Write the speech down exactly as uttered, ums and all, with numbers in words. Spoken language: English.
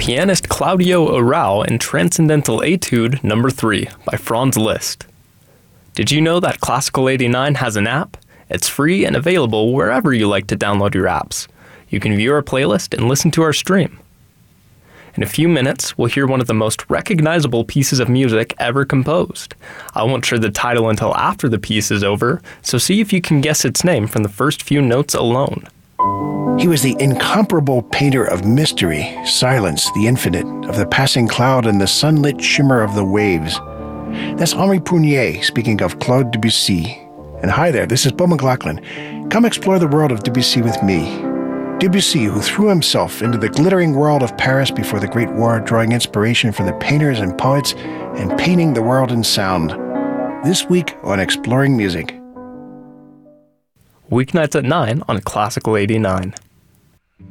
pianist Claudio Arrau in Transcendental Etude Number three by Franz Liszt. Did you know that Classical eighty-nine has an app? It's free and available wherever you like to download your apps. You can view our playlist and listen to our stream. In a few minutes, we'll hear one of the most recognizable pieces of music ever composed. I won't share the title until after the piece is over, so see if you can guess its name from the first few notes alone. He was the incomparable painter of mystery, silence, the infinite, of the passing cloud and the sunlit shimmer of the waves. That's Henri Prunier speaking of Claude Debussy. And hi there, this is Beau McLaughlin. Come explore the world of Debussy with me. Debussy, who threw himself into the glittering world of Paris before the Great War, drawing inspiration from the painters and poets and painting the world in sound. This week on Exploring Music. Weeknights at nine on Classical eighty-nine.